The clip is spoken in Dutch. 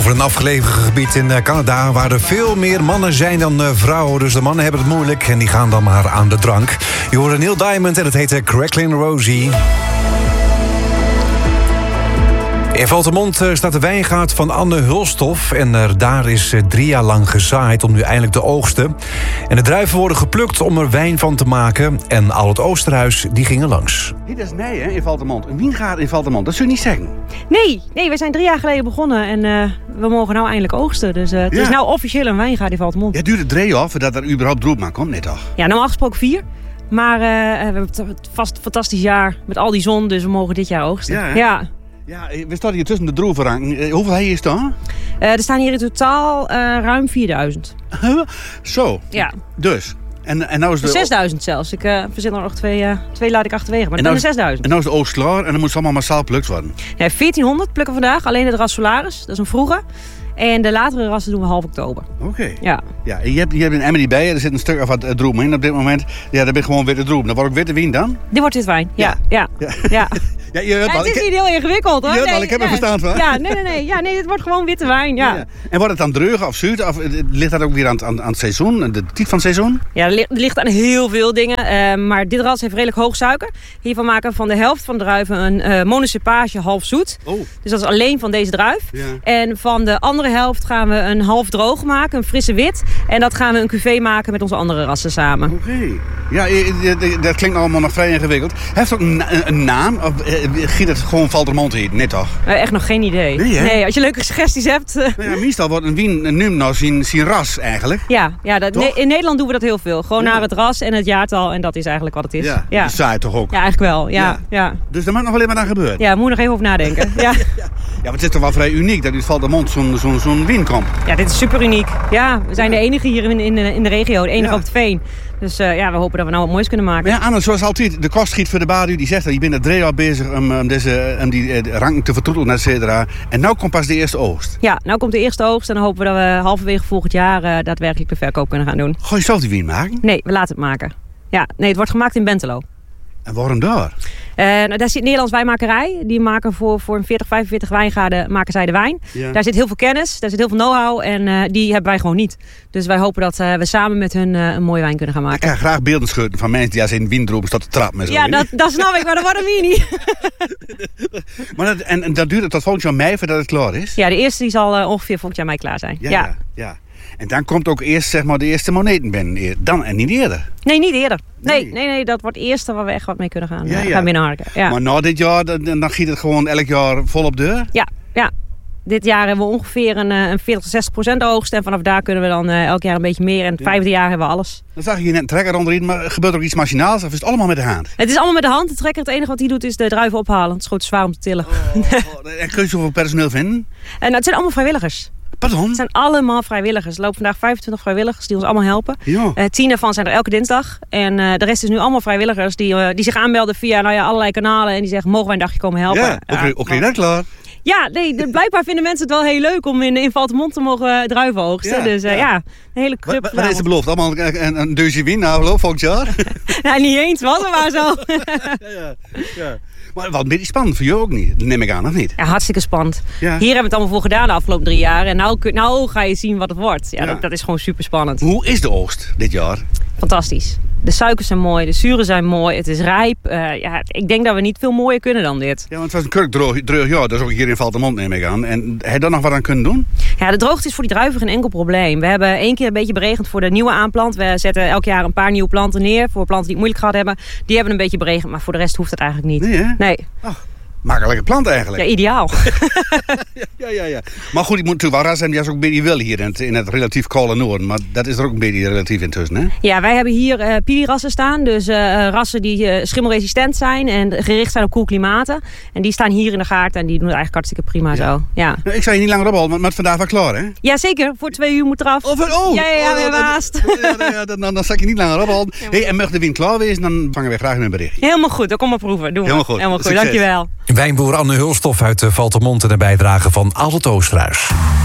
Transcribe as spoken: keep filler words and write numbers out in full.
Over een afgelegen gebied in Canada waar er veel meer mannen zijn dan vrouwen. Dus de mannen hebben het moeilijk en die gaan dan maar aan de drank. Je hoort Neil Diamond en het heet Cracklin' Rosie. In Valthermond staat de wijngaard van Anne Hulstof. En uh, daar is uh, drie jaar lang gezaaid om nu eindelijk te oogsten. En de druiven worden geplukt om er wijn van te maken. En al het Oosterhuis, die gingen langs. Dit is nee, hè, in Valthermond. Een wijngaard in Valthermond, dat zul je niet zeggen. Nee, nee, we zijn drie jaar geleden begonnen. En uh, we mogen nou eindelijk oogsten. Dus uh, het Ja. is nou officieel een wijngaard in Valthermond. Ja, duurt het drie jaar voordat er überhaupt druip aan komt, net toch? Ja, normaal gesproken vier. Maar uh, we hebben het vast een fantastisch jaar met al die zon. Dus we mogen dit jaar oogsten. Ja, hè? Ja. Ja, we staan hier tussen de druivenranken. Hoeveel heb je staan? Uh, er staan hier in totaal uh, ruim vierduizend. Zo. Ja. Dus. En, en nou is de... zesduizend zelfs. Ik uh, verzin er nog twee, uh, twee laat ik achterwege. Maar En dan nou is is- zesduizend. En nou is de oogst klaar en dan moet ze allemaal massaal plukt worden. Ja, veertienhonderd plukken vandaag. Alleen het ras Solaris. Dat is een vroege. En de latere rassen doen we half oktober. Oké. Ja. Ja, en je hebt, je hebt een emmer die bij je. Er zit een stuk af wat uh, droom in op dit moment. Ja, dat ben gewoon witte droom. Dan wordt ook witte wien dan? Dit wordt dit wijn. Ja. Ja. Ja. ja. ja. Ja, je hebt Ja, wel. het is Ik- niet heel ingewikkeld hoor. Je hebt wel, Nee, ik heb er nee. verstand van. Ja, nee, nee, nee. Ja, nee, het wordt gewoon witte wijn. Ja, Ja, ja. En wordt het dan dreugen of zuur? Of eh, ligt dat ook weer aan, het- aan, aan het seizoen? De tijd van het seizoen? ja het ligt- het ligt aan heel veel dingen. eh, maar dit ras heeft redelijk hoog suiker. Hiervan maken we van de helft van de druiven een eh monocepage half zoet. Oh. Dus dat is alleen van deze druif. Ja. En van de andere helft gaan we een half droog maken, een frisse wit. En dat gaan we een cuvée maken met onze andere rassen samen. Oké. Ja, je- je- dat klinkt allemaal nog vrij ingewikkeld. Heeft het ook een, na- een naam? Of eh, giet het gewoon Valthermond heet? Net toch? Eh, echt nog geen idee. Nee, hè? als je leuke suggesties hebt. eh, Nou ja, meestal wordt een wien nu nou zien, zien ras eigenlijk. ja, ja dat, Toch? ne- in Nederland doen we dat heel veel. Gewoon Ja. naar het ras en het jaartal. En dat is eigenlijk wat het is. Ja, ja. dat saai toch ook? Ja, eigenlijk wel. Ja, Ja. ja. ja. Dus daar moet nog wel even aan gebeuren. ja moet nog even over nadenken. ja. Ja, maar het is toch wel vrij uniek dat uit Valthermond zo'n zo'n zo'n wien komt. ja, dit is super uniek. Ja, we zijn de enige hier in, in, de- in de regio. De enige Ja. op het veen. Dus eh, ja, we hopen dat we nou wat moois kunnen maken. Maar ja, Anne, zoals altijd, de kostgiet voor de baduur, die zegt dat je bent er drie jaar bezig om, om, deze, om die eh, ranken te vertroetelen, et cetera. En nu komt pas de eerste oogst. Ja, nou komt de eerste oogst. En dan hopen we dat we halverwege volgend jaar uh, daadwerkelijk de verkoop kunnen gaan doen. Ga je zelf die wien maken? Nee, we laten het maken. Ja, nee, het wordt gemaakt in Bentelo. En waarom daar? Uh, nou, daar zit Nederlands Wijnmakerij. Die maken voor, voor een veertig, vijfenveertig wijngaarden maken zij de wijn. Ja. Daar zit heel veel kennis, daar zit heel veel know-how. En uh, die hebben wij gewoon niet. Dus wij hopen dat uh, we samen met hun uh, een mooie wijn kunnen gaan Ik maken. ga graag beelden schudden van mensen die als in wien dropen staat te trappen. Met zo. Ja, dat, dat snap ik, maar dat worden we hier niet. Maar dat, en, en dat duurt het tot volgend jaar mei voordat het klaar is? Ja, de eerste die zal uh, ongeveer volgend jaar mei klaar zijn. Ja, Ja. ja, ja. En dan komt ook eerst zeg maar, de eerste moneten binnen. Dan en niet eerder. Nee, niet eerder. Nee, Nee. nee, nee, dat wordt het eerste waar we echt wat mee kunnen gaan, Ja, uh, ja. gaan binnenharken. Ja. Maar na dit jaar, dan, dan giet het gewoon elk jaar vol op deur. Ja, ja. Dit jaar hebben we ongeveer een, uh, een veertig tot zestig procent oogst. En vanaf daar kunnen we dan uh, elk jaar een beetje meer. En het Ja. vijfde jaar hebben we alles. Dan zag je hier net een trekker onderin, maar gebeurt er ook iets machinaals? Of is het allemaal met de hand? Het is allemaal met de hand. De trekker, het enige wat hij doet is de druiven ophalen. Het is gewoon te zwaar om te tillen. En kun je zoveel personeel vinden? En nou, het zijn allemaal vrijwilligers. Pardon? Het zijn allemaal vrijwilligers. Er lopen vandaag vijfentwintig vrijwilligers die ons allemaal helpen. Ja. Uh, tien daarvan zijn er elke dinsdag. En uh, de rest is nu allemaal vrijwilligers die, uh, die zich aanmelden via nou ja, allerlei kanalen. En die zeggen, mogen wij een dagje komen helpen? Ja, ook, ook net klaar. Ja, nee, de- blijkbaar vinden mensen het wel heel leuk om in, in Valthermond te mogen uh, druiven oogsten. Ja, dus uh, ja. ja. een hele Wat, club. wat, wat is de belofte? Allemaal een, een, een deusje wien nou, geloof volgend jaar? Nou, niet eens, was er maar zo. ja, ja, ja. Maar wat een beetje spannend voor jou ook niet. Dat neem ik aan, of niet? Ja, hartstikke spannend. Ja. Hier hebben we het allemaal voor gedaan de afgelopen drie jaar. En nou, kun- nou ga je zien wat het wordt. Ja, Ja. Dat, dat is gewoon super spannend. Hoe is de oogst dit jaar? Fantastisch. De suikers zijn mooi, de zuren zijn mooi, het is rijp. Uh, ja, ik denk dat we niet veel mooier kunnen dan dit. Ja, want het was een kurkdreug jaar, dat is ook hier in Valthermond, neem ik aan. En heb je daar nog wat aan kunnen doen? Ja, de droogte is voor die druiven geen enkel probleem. We hebben één keer een beetje beregend voor de nieuwe aanplant. We zetten elk jaar een paar nieuwe planten neer voor planten die het moeilijk gehad hebben. Die hebben een beetje beregend, maar voor de rest hoeft het eigenlijk niet. Nee, hè? Nee. Makkelijke plant Ja, eigenlijk. ideaal. Ja, ja, ja. Maar goed, ik moet natuurlijk wel ras hebben, die is ook een beetje wel hier in het, in het relatief koude noorden. Maar dat is er ook een beetje relatief intussen, hè? Ja, wij hebben hier uh, pili-rassen staan. Dus uh, rassen die uh, schimmelresistent zijn en gericht zijn op koel klimaten. En die staan hier in de gaart en die doen het eigenlijk hartstikke prima Ja. zo. Ja. Nou, ik zou je niet langer ophouden, maar maar het vandaag wel klaar, hè? Ja, zeker. Voor twee uur moet eraf. Of, oh, Ja, ja, ja, we hebben oh, haast. Ja, ja, ja, dan, dan, dan zal ik je niet langer ophouden. Hey, en mocht de wind klaar wezen, dan vangen wij graag een bericht. Helemaal goed, dan kom maar proeven. Doen we. Helemaal goed. Helemaal goed, Succes. dankjewel. Wijnboer Anne Hulstof uit Valthermond en een bijdrage van Al het Oosterhuis.